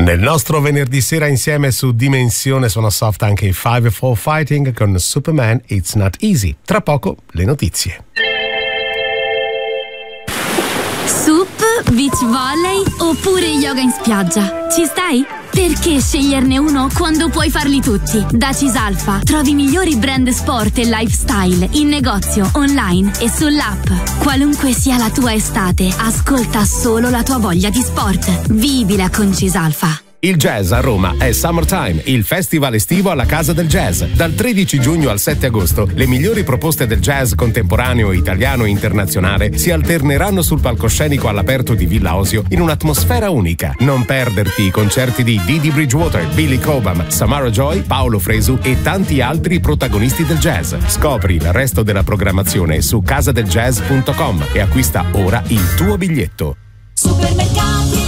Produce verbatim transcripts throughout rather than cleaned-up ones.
Nel nostro venerdì sera insieme su Dimensione Suono Soft anche i five four Fighting con Superman It's Not Easy. Tra poco le notizie. Sup, beach volley oppure yoga in spiaggia? Ci stai? Perché sceglierne uno quando puoi farli tutti? Da Cisalfa trovi i migliori brand sport e lifestyle in negozio, online e sull'app. Qualunque sia la tua estate, ascolta solo la tua voglia di sport. Vivila con Cisalfa. Il jazz a Roma è Summertime, il festival estivo alla Casa del Jazz. Dal tredici giugno al sette agosto, le migliori proposte del jazz contemporaneo, italiano e internazionale si alterneranno sul palcoscenico all'aperto di Villa Osio in un'atmosfera unica. Non perderti i concerti di Didi Bridgewater, Billy Cobham, Samara Joy, Paolo Fresu e tanti altri protagonisti del jazz. Scopri il resto della programmazione su casadeljazz punto com e acquista ora il tuo biglietto. Supermercati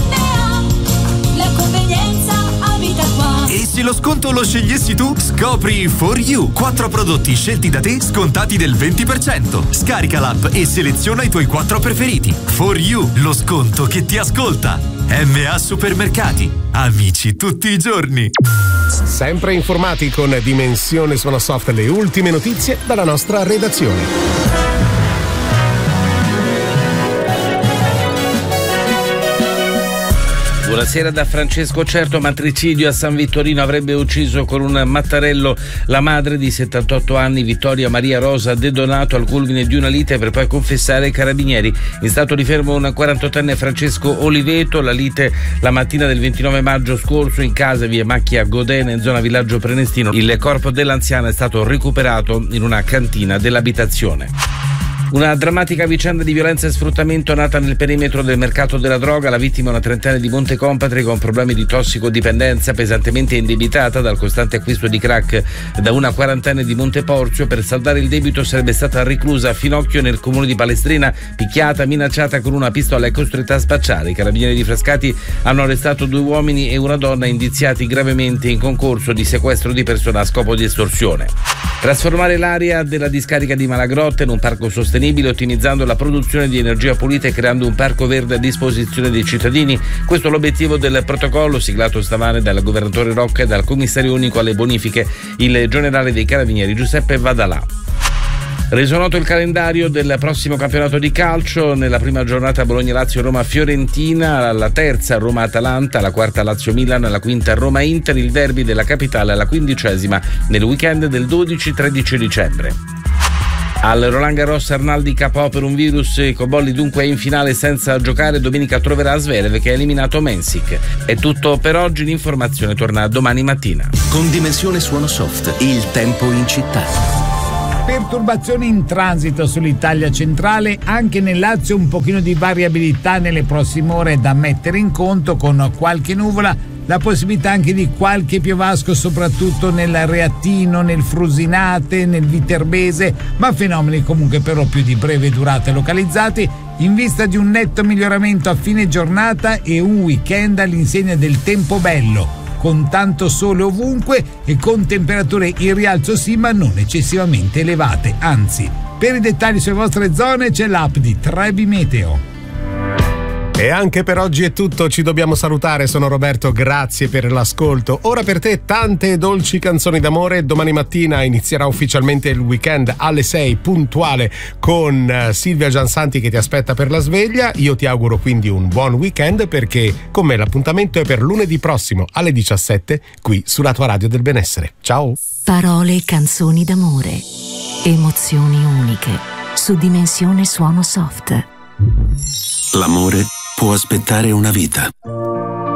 E se lo sconto lo scegliessi tu? Scopri For You, quattro prodotti scelti da te scontati del venti per cento. Scarica l'app e seleziona i tuoi quattro preferiti. For You, lo sconto che ti ascolta. M A Supermercati, amici tutti i giorni. Sempre informati con Dimensione Suono Soft, le ultime notizie dalla nostra redazione. Buonasera da Francesco Certo. Matricidio a San Vittorino, avrebbe ucciso con un mattarello la madre di settantotto anni, Vittoria Maria Rosa De Donato, al culmine di una lite per poi confessare ai carabinieri. In stato di fermo un quarantottenne Francesco Oliveto. La lite la mattina del ventinove maggio scorso in casa via Macchia Godena in zona Villaggio Prenestino. Il corpo dell'anziana è stato recuperato in una cantina dell'abitazione. Una drammatica vicenda di violenza e sfruttamento nata nel perimetro del mercato della droga. La vittima è una trentenne di Montecompatri con problemi di tossicodipendenza, pesantemente indebitata dal costante acquisto di crack da una quarantenne di Monteporzio. Per saldare il debito sarebbe stata reclusa a Finocchio nel comune di Palestrina, picchiata, minacciata con una pistola e costretta a spacciare. I carabinieri di Frascati hanno arrestato due uomini e una donna indiziati gravemente in concorso di sequestro di persona a scopo di estorsione. Trasformare l'area della discarica di Malagrotta in un parco sostenibile, ottimizzando la produzione di energia pulita e creando un parco verde a disposizione dei cittadini. Questo è l'obiettivo del protocollo siglato stamane dal governatore Rocca e dal commissario unico alle bonifiche, il generale dei carabinieri Giuseppe Vadalà. Reso noto il calendario del prossimo campionato di calcio, nella prima giornata Bologna-Lazio, Roma-Fiorentina, la terza Roma-Atalanta, la quarta Lazio-Milan, la quinta Roma-Inter, il derby della capitale alla quindicesima nel weekend del dodici tredici dicembre. Al Roland Garros Arnaldi K O per un virus, Cobolli dunque è in finale senza giocare. Domenica troverà Zverev che ha eliminato Mensik. È tutto per oggi, l'informazione torna domani mattina. Con Dimensione Suono Soft, il tempo in città. Perturbazioni in transito sull'Italia centrale, anche nel Lazio un pochino di variabilità nelle prossime ore da mettere in conto, con qualche nuvola, la possibilità anche di qualche piovasco soprattutto nel Reattino, nel Frusinate, nel Viterbese, ma fenomeni comunque però più di breve durata localizzati, in vista di un netto miglioramento a fine giornata e un weekend all'insegna del tempo bello, con tanto sole ovunque e con temperature in rialzo sì, ma non eccessivamente elevate. Anzi, per i dettagli sulle vostre zone c'è l'app di Trebi Meteo. E anche per oggi è tutto, ci dobbiamo salutare. Sono Roberto, grazie per l'ascolto. Ora per te tante dolci canzoni d'amore. Domani mattina inizierà ufficialmente il weekend alle sei puntuale con Silvia Giansanti che ti aspetta per la sveglia. Io ti auguro quindi un buon weekend, perché con me l'appuntamento è per lunedì prossimo alle diciassette qui sulla tua radio del benessere. Ciao. Parole e canzoni d'amore, emozioni uniche su Dimensione Suono Soft. L'amore può aspettare una vita.